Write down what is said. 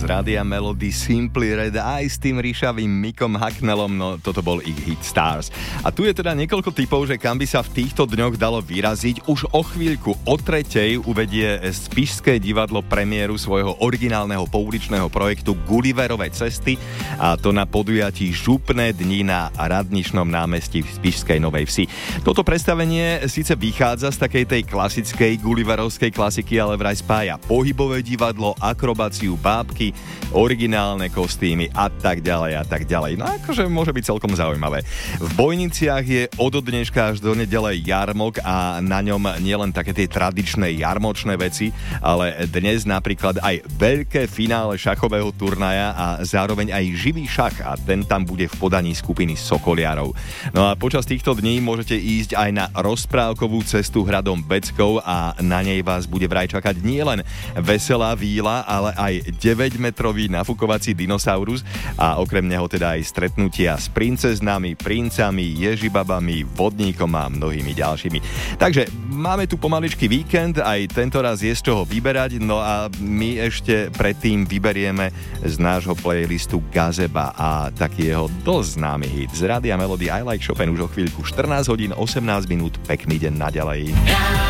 Rádia Melody, Simply Red aj s tým ríšavým Mikom Hucknallom, no toto bol ich hit Stars. A tu je teda niekoľko tipov, že kam by sa v týchto dňoch dalo vyraziť. Už o chvíľku o 3:00 uvedie Spišské divadlo premiéru svojho originálneho pouličného projektu Gulliverove cesty, a to na podujatí Župné dni na Radničnom námestí v Spišskej Novej Vsi. Toto predstavenie síce vychádza z takej tej klasickej Gulliverovskej klasiky, ale vraj spája pohybové divadlo, akrobáciu, bábky, originálne kostýmy a tak ďalej a tak ďalej. No akože môže byť celkom zaujímavé. V Bojniciach je od dneška až do nedele jarmok a na ňom nielen také tie tradičné jarmočné veci, ale dnes napríklad aj veľké finále šachového turnaja a zároveň aj živý šach, a ten tam bude v podaní skupiny Sokoliarov. No a počas týchto dní môžete ísť aj na rozprávkovú cestu hradom Beckou a na nej vás bude vraj čakať nielen veselá víla, ale aj 9-metrový nafukovací dinosaurus a okrem neho teda aj stretnutia s princeznami, princami, ježibabami, vodníkom a mnohými ďalšími. Takže máme tu pomaličky víkend, aj tento raz je z čoho vyberať, no a my ešte predtým vyberieme z nášho playlistu Gazeba a taký jeho dosť známy hit z Rádia Melody I Like Chopin už o chvíľku 14 hodín 18 minút. Pekný deň naďalej.